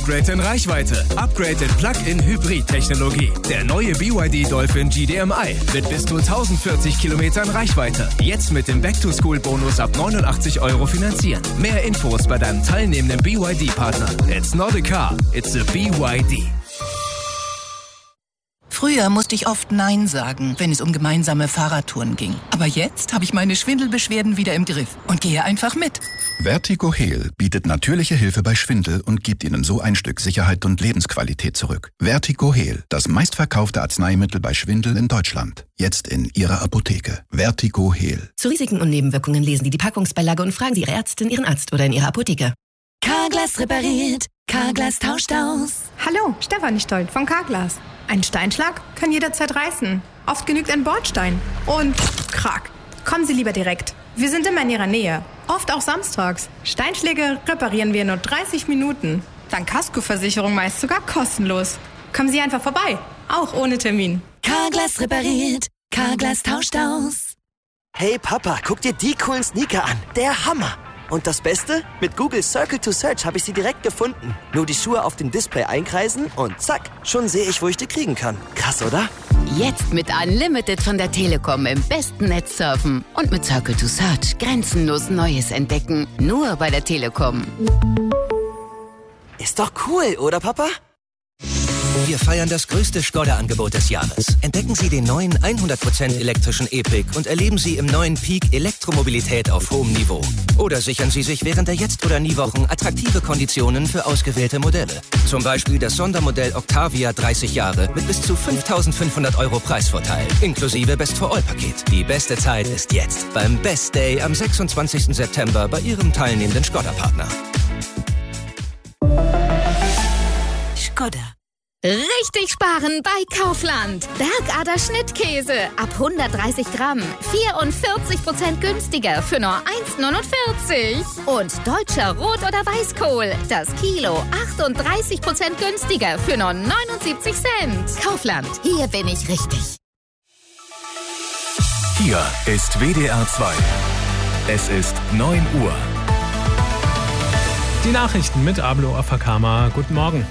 Upgrade in Reichweite. Upgrade in Plug-in-Hybrid-Technologie. Der neue BYD Dolphin GDMI mit bis zu 1040 Kilometern Reichweite. Jetzt mit dem Back-to-School-Bonus ab 89 € finanzieren. Mehr Infos bei deinem teilnehmenden BYD-Partner. It's not a car, it's a BYD. Früher musste ich oft Nein sagen, wenn es um gemeinsame Fahrradtouren ging. Aber jetzt habe ich meine Schwindelbeschwerden wieder im Griff und gehe einfach mit. Vertigo Heal bietet natürliche Hilfe bei Schwindel und gibt Ihnen so ein Stück Sicherheit und Lebensqualität zurück. Vertigo Heal, das meistverkaufte Arzneimittel bei Schwindel in Deutschland. Jetzt in Ihrer Apotheke. Vertigo Heal. Zu Risiken und Nebenwirkungen lesen Sie die Packungsbeilage und fragen Sie Ihre Ärztin, Ihren Arzt oder in Ihrer Apotheke. Carglass repariert, Carglass tauscht aus. Hallo, Stefanie Stoll von Carglass. Ein Steinschlag kann jederzeit reißen. Oft genügt ein Bordstein. Und krack. Kommen Sie lieber direkt. Wir sind immer in Ihrer Nähe. Oft auch samstags. Steinschläge reparieren wir in nur 30 Minuten. Dank Kaskoversicherung meist sogar kostenlos. Kommen Sie einfach vorbei. Auch ohne Termin. Carglass repariert, Carglass tauscht aus. Hey Papa, guck dir die coolen Sneaker an. Der Hammer. Und das Beste? Mit Google Circle to Search habe ich sie direkt gefunden. Nur die Schuhe auf dem Display einkreisen und zack, schon sehe ich, wo ich die kriegen kann. Krass, oder? Jetzt mit Unlimited von der Telekom im besten Netz surfen. Und mit Circle to Search grenzenlos Neues entdecken. Nur bei der Telekom. Ist doch cool, oder Papa? Wir feiern das größte Skoda-Angebot des Jahres. Entdecken Sie den neuen 100% elektrischen E-Pick und erleben Sie im neuen Peak Elektromobilität auf hohem Niveau. Oder sichern Sie sich während der Jetzt- oder Nie-Wochen attraktive Konditionen für ausgewählte Modelle. Zum Beispiel das Sondermodell Octavia 30 Jahre mit bis zu 5.500 € Preisvorteil, inklusive Best-for-All-Paket. Die beste Zeit ist jetzt beim Best Day am 26. September bei Ihrem teilnehmenden Skoda-Partner. Skoda. Richtig sparen bei Kaufland. Bergader Schnittkäse ab 130 Gramm. 44% günstiger für nur 1,49. Und deutscher Rot- oder Weißkohl. Das Kilo 38% günstiger für nur 79 Cent. Kaufland. Hier bin ich richtig. Hier ist WDR 2. Es ist 9 Uhr. Die Nachrichten mit Ablo Afakama. Guten Morgen.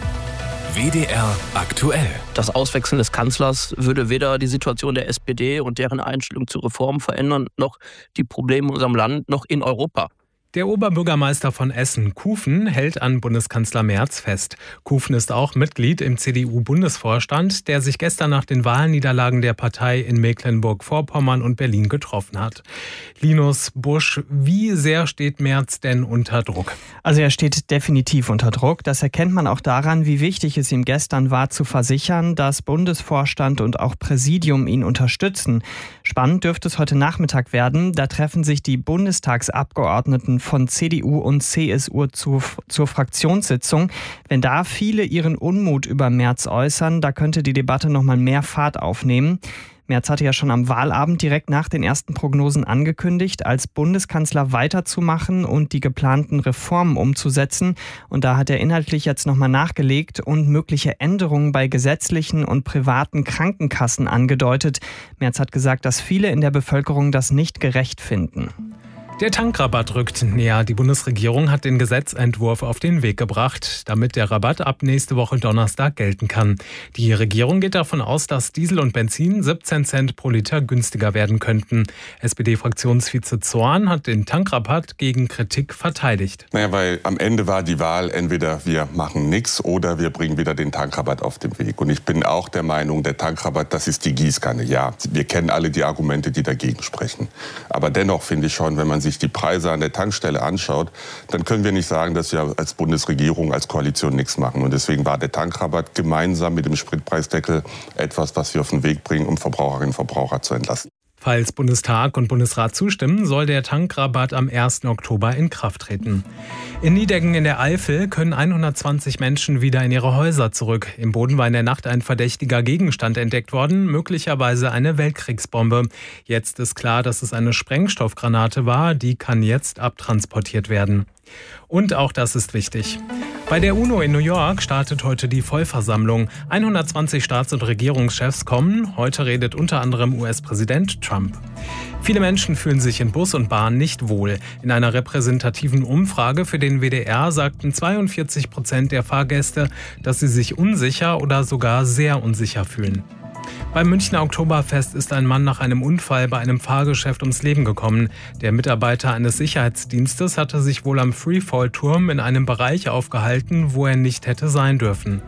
WDR aktuell. Das Auswechseln des Kanzlers würde weder die Situation der SPD und deren Einstellung zu Reformen verändern, noch die Probleme in unserem Land, noch in Europa. Der Oberbürgermeister von Essen, Kufen, hält an Bundeskanzler Merz fest. Kufen ist auch Mitglied im CDU-Bundesvorstand, der sich gestern nach den Wahlniederlagen der Partei in Mecklenburg-Vorpommern und Berlin getroffen hat. Linus Busch, wie sehr steht Merz denn unter Druck? Also er steht definitiv unter Druck. Das erkennt man auch daran, wie wichtig es ihm gestern war, zu versichern, dass Bundesvorstand und auch Präsidium ihn unterstützen. Spannend dürfte es heute Nachmittag werden. Da treffen sich die Bundestagsabgeordneten von CDU und CSU zur Fraktionssitzung. Wenn da viele ihren Unmut über Merz äußern, da könnte die Debatte nochmal mehr Fahrt aufnehmen. Merz hatte ja schon am Wahlabend direkt nach den ersten Prognosen angekündigt, als Bundeskanzler weiterzumachen und die geplanten Reformen umzusetzen. Und da hat er inhaltlich jetzt nochmal nachgelegt und mögliche Änderungen bei gesetzlichen und privaten Krankenkassen angedeutet. Merz hat gesagt, dass viele in der Bevölkerung das nicht gerecht finden. Der Tankrabatt rückt näher. Die Bundesregierung hat den Gesetzentwurf auf den Weg gebracht, damit der Rabatt ab nächste Woche Donnerstag gelten kann. Die Regierung geht davon aus, dass Diesel und Benzin 17 Cent pro Liter günstiger werden könnten. SPD-Fraktionsvize Zorn hat den Tankrabatt gegen Kritik verteidigt. Naja, weil am Ende war die Wahl, entweder wir machen nichts oder wir bringen wieder den Tankrabatt auf den Weg. Und ich bin auch der Meinung, der Tankrabatt, das ist die Gießkanne. Ja, wir kennen alle die Argumente, die dagegen sprechen. Aber dennoch finde ich schon, wenn man sich die Preise an der Tankstelle anschaut, dann können wir nicht sagen, dass wir als Bundesregierung, als Koalition nichts machen. Und deswegen war der Tankrabatt gemeinsam mit dem Spritpreisdeckel etwas, was wir auf den Weg bringen, um Verbraucherinnen und Verbraucher zu entlasten. Falls Bundestag und Bundesrat zustimmen, soll der Tankrabatt am 1. Oktober in Kraft treten. In Nideggen in der Eifel können 120 Menschen wieder in ihre Häuser zurück. Im Boden war in der Nacht ein verdächtiger Gegenstand entdeckt worden, möglicherweise eine Weltkriegsbombe. Jetzt ist klar, dass es eine Sprengstoffgranate war, die kann jetzt abtransportiert werden. Und auch das ist wichtig. Bei der UNO in New York startet heute die Vollversammlung. 120 Staats- und Regierungschefs kommen. Heute redet unter anderem US-Präsident Trump. Viele Menschen fühlen sich in Bus und Bahn nicht wohl. In einer repräsentativen Umfrage für den WDR sagten 42% der Fahrgäste, dass sie sich unsicher oder sogar sehr unsicher fühlen. Beim Münchner Oktoberfest ist ein Mann nach einem Unfall bei einem Fahrgeschäft ums Leben gekommen. Der Mitarbeiter eines Sicherheitsdienstes hatte sich wohl am Freefall-Turm in einem Bereich aufgehalten, wo er nicht hätte sein dürfen.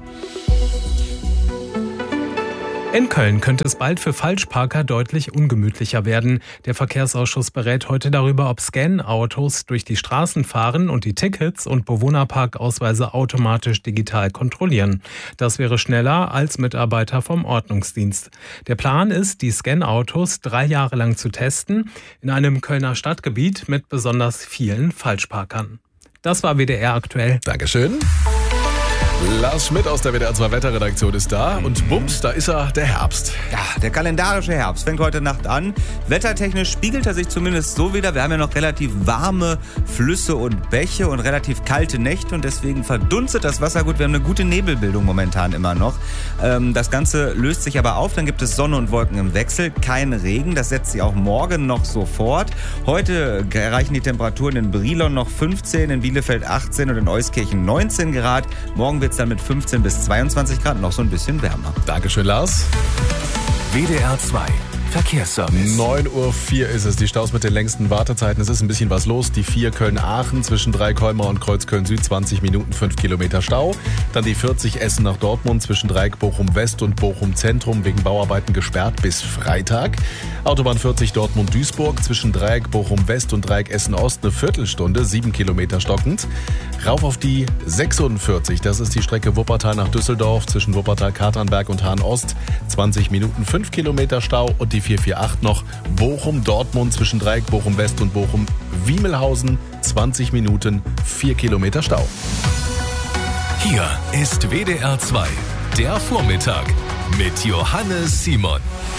In Köln könnte es bald für Falschparker deutlich ungemütlicher werden. Der Verkehrsausschuss berät heute darüber, ob Scan-Autos durch die Straßen fahren und die Tickets und Bewohnerparkausweise automatisch digital kontrollieren. Das wäre schneller als Mitarbeiter vom Ordnungsdienst. Der Plan ist, die Scan-Autos 3 Jahre lang zu testen, in einem Kölner Stadtgebiet mit besonders vielen Falschparkern. Das war WDR aktuell. Dankeschön. Lars Schmidt aus der WDR 2 Wetterredaktion ist da und bums, da ist er, der Herbst. Ja, der kalendarische Herbst fängt heute Nacht an. Wettertechnisch spiegelt er sich zumindest so wieder. Wir haben ja noch relativ warme Flüsse und Bäche und relativ kalte Nächte und deswegen verdunstet das Wasser gut. Wir haben eine gute Nebelbildung momentan immer noch. Das Ganze löst sich aber auf, dann gibt es Sonne und Wolken im Wechsel, kein Regen. Das setzt sich auch morgen noch so fort. Heute erreichen die Temperaturen in Brilon noch 15, in Bielefeld 18 und in Euskirchen 19 Grad. Morgen wird dann mit 15 bis 22 Grad noch so ein bisschen wärmer. Dankeschön, Lars. WDR 2 Verkehrsservice. 9:04 Uhr ist es, die Staus mit den längsten Wartezeiten. Es ist ein bisschen was los. Die 4 Köln-Aachen zwischen Dreieck-Colmar und Kreuzköln-Süd, 20 Minuten, 5 Kilometer Stau. Dann die 40 Essen nach Dortmund zwischen Dreieck-Bochum-West und Bochum-Zentrum wegen Bauarbeiten gesperrt bis Freitag. Autobahn 40 Dortmund-Duisburg zwischen Dreieck-Bochum-West und Dreieck-Essen-Ost eine Viertelstunde, 7 Kilometer stockend. Rauf auf die 46, das ist die Strecke Wuppertal nach Düsseldorf zwischen Wuppertal-Katernberg und Hahn-Ost, 20 Minuten, 5 Kilometer Stau. Und die 448 noch Bochum-Dortmund zwischen Dreieck Bochum-West und Bochum-Wiemelhausen, 20 Minuten, 4 Kilometer Stau. Hier ist WDR 2, der Vormittag mit Johannes Simon.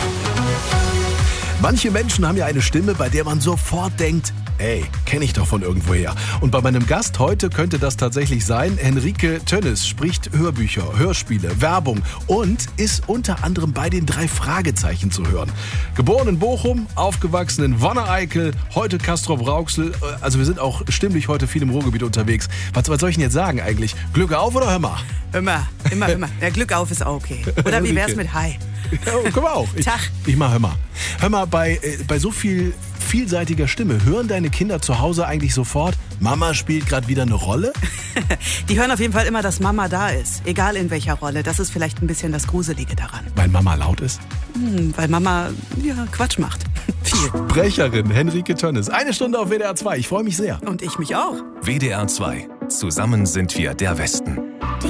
Manche Menschen haben ja eine Stimme, bei der man sofort denkt, ey, kenne ich doch von irgendwoher. Und bei meinem Gast heute könnte das tatsächlich sein. Henrike Tönnes spricht Hörbücher, Hörspiele, Werbung und ist unter anderem bei den 3 Fragezeichen zu hören. Geboren in Bochum, aufgewachsen in Wanne-Eickel, heute Castrop-Rauxel. Also wir sind auch stimmlich heute viel im Ruhrgebiet unterwegs. Was soll ich denn jetzt sagen eigentlich? Glück auf oder hör mal? Immer. Ja, Glück auf ist auch okay. Oder wie wär's mit Hi? Ja, können wir auch. Tag. Ich mach, hör mal. Hör mal, bei so viel vielseitiger Stimme, hören deine Kinder zu Hause eigentlich sofort, Mama spielt gerade wieder eine Rolle? Die hören auf jeden Fall immer, dass Mama da ist. Egal in welcher Rolle. Das ist vielleicht ein bisschen das Gruselige daran. Weil Mama laut ist? Weil Mama, Quatsch macht. Viel. Sprecherin Henrike Tönnes. 1 Stunde auf WDR 2. Ich freue mich sehr. Und ich mich auch. WDR 2. Zusammen sind wir der Westen.